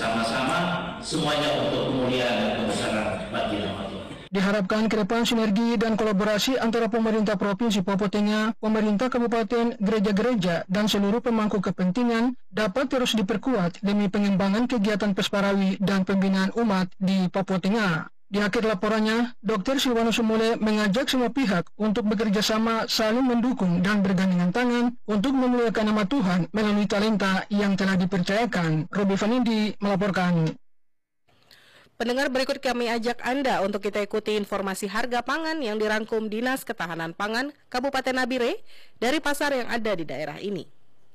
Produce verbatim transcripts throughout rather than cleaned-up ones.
bersama-sama semuanya untuk kemuliaan dan kebesaran bagi nama Tuhan. Diharapkan ke depan sinergi dan kolaborasi antara pemerintah Provinsi Papua Tengah, pemerintah kabupaten, gereja-gereja, dan seluruh pemangku kepentingan dapat terus diperkuat demi pengembangan kegiatan Pesparawi dan pembinaan umat di Papua Tengah. Di akhir laporannya, Doktor Silwanus Sumule mengajak semua pihak untuk bekerja sama, saling mendukung dan bergandengan tangan untuk memuliakan nama Tuhan melalui talenta yang telah dipercayakan. Robi Vanindi melaporkan. Pendengar, berikut kami ajak Anda untuk kita ikuti informasi harga pangan yang dirangkum Dinas Ketahanan Pangan Kabupaten Nabire dari pasar yang ada di daerah ini.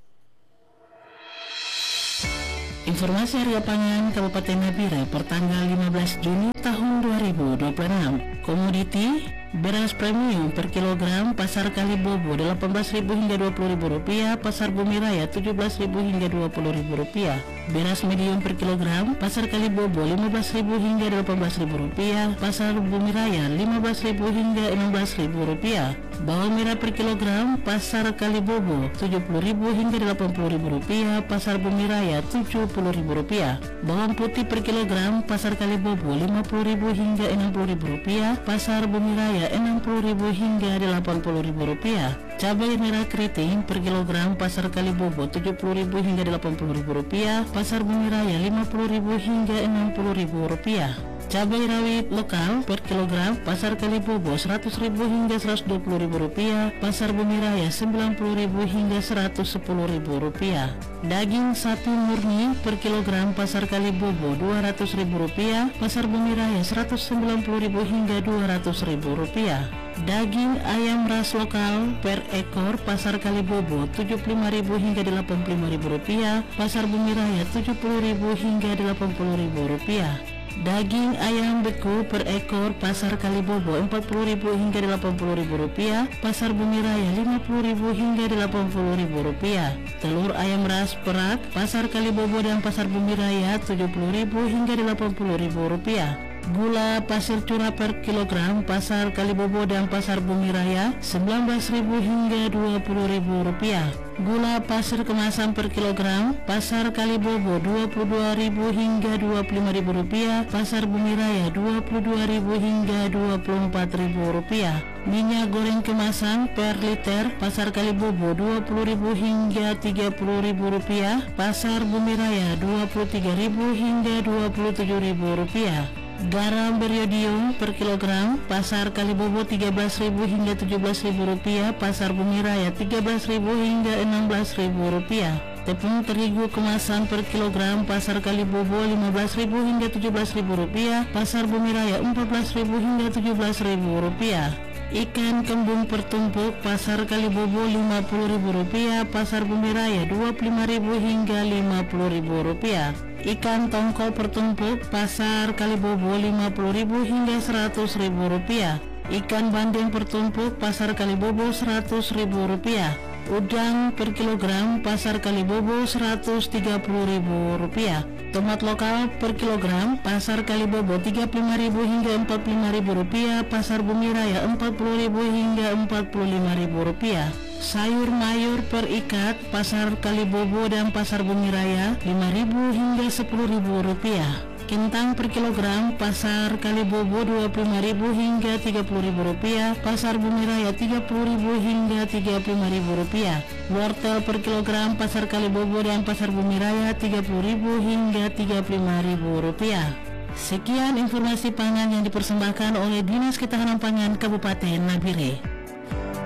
Informasi harga pangan Kabupaten Nabire pertanggal lima belas Juni tahun dua ribu dua puluh enam. Komoditi beras premium per kilogram pasar Kalibobo delapan belas ribu hingga dua puluh ribu rupiah, pasar Bumi Raya tujuh belas ribu hingga dua puluh ribu rupiah. Beras medium per kilogram pasar Kalibobo lima belas ribu hingga delapan belas ribu rupiah, pasar Bumi Raya lima belas ribu hingga enam belas ribu rupiah. Bawang merah per kilogram pasar Kalibobo tujuh puluh ribu hingga delapan puluh ribu rupiah, pasar Bumi Raya tujuh puluh ribu rupiah. Bawang putih per kilogram pasar Kalibobo lima puluh ribu hingga enam puluh ribu rupiah, pasar Bumi Raya enam puluh ribu hingga delapan puluh ribu rupiah. Cabai merah keriting per kilogram pasar Kalibobo tujuh puluh ribu hingga delapan puluh ribu rupiah, pasar Bumi Raya lima puluh ribu hingga enam puluh ribu rupiah. Cabai rawit lokal per kilogram pasar Kalibobo seratus ribu hingga seratus dua puluh ribu rupiah, pasar Bumi Raya sembilan puluh ribu hingga seratus sepuluh ribu rupiah. Daging sapi murni per kilogram pasar Kalibobo dua ratus ribu rupiah, pasar Bumi Raya seratus sembilan puluh ribu hingga dua ratus ribu rupiah. Daging ayam ras lokal per ekor pasar Kalibobo tujuh puluh lima ribu hingga delapan puluh lima ribu rupiah, pasar Bumi Raya tujuh puluh ribu hingga delapan puluh ribu rupiah. Daging ayam beku per ekor pasar Kalibobo empat puluh ribu hingga delapan puluh ribu rupiah, pasar Bumi Raya lima puluh ribu hingga delapan puluh ribu rupiah. Telur ayam ras perak pasar Kalibobo dan pasar Bumi Raya tujuh puluh ribu hingga delapan puluh ribu rupiah. Gula pasir curah per kilogram pasar Kalibobo dan pasar Bumi Raya sembilan belas ribu hingga dua puluh ribu rupiah. Gula pasir kemasan per kilogram pasar Kalibobo dua puluh dua ribu hingga dua puluh lima ribu rupiah, pasar Bumi Raya dua puluh dua ribu hingga dua puluh empat ribu rupiah. Minyak goreng kemasan per liter pasar Kalibobo dua puluh ribu hingga tiga puluh ribu rupiah, pasar Bumi Raya dua puluh tiga ribu hingga dua puluh tujuh ribu rupiah. Garam beriodium per kilogram pasar Kalibobo tiga belas ribu hingga tujuh belas ribu rupiah, pasar Bumi Raya tiga belas ribu hingga enam belas ribu rupiah. Tepung terigu kemasan per kilogram pasar Kalibobo lima belas ribu hingga tujuh belas ribu rupiah, pasar Bumi Raya empat belas ribu hingga tujuh belas ribu rupiah. Ikan kembung pertumpuk pasar Kalibobo lima puluh ribu rupiah, pasar Bumi Raya dua puluh lima ribu hingga lima puluh ribu rupiah. Ikan tongkol pertumpuk pasar Kalibobo lima puluh ribu hingga seratus ribu rupiah. Ikan bandeng pertumpuk pasar Kalibobo seratus ribu rupiah. Udang per kilogram pasar Kalibobo seratus tiga puluh ribu rupiah. Tomat lokal per kilogram pasar Kalibobo tiga puluh lima ribu hingga empat puluh lima ribu rupiah, pasar Bumi Raya empat puluh ribu hingga empat puluh lima ribu rupiah. Sayur mayur per ikat pasar Kalibobo dan pasar Bumi Raya lima ribu hingga sepuluh ribu rupiah. Kentang per kilogram pasar Kalibobo dua puluh lima ribu hingga tiga puluh ribu rupiah, pasar Bumi Raya tiga puluh ribu hingga tiga puluh lima ribu rupiah. Wortel per kilogram pasar Kalibobo dan pasar Bumi Raya tiga puluh ribu hingga tiga puluh lima ribu rupiah. Sekian informasi pangan yang dipersembahkan oleh Dinas Ketahanan Pangan Kabupaten Nabire.